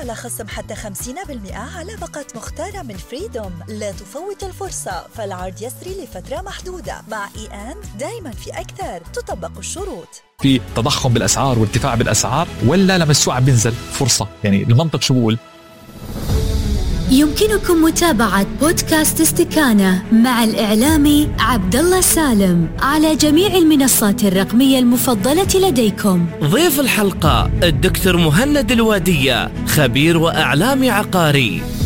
على خصم حتى 50% على باقة مختارة من فريدوم. لا تفوت الفرصة، فالعرض يسري لفترة محدودة. مع دايما في أكثر، تطبق الشروط. في تضخم بالأسعار وارتفاع بالأسعار، ولا لما السوق عم بينزل فرصة؟ يعني المنطق شو بقول؟ يمكنكم متابعة بودكاست استكانة مع الإعلامي عبدالله سالم على جميع المنصات الرقمية المفضلة لديكم. ضيف الحلقة الدكتور مهند الوادية، خبير وإعلامي عقاري.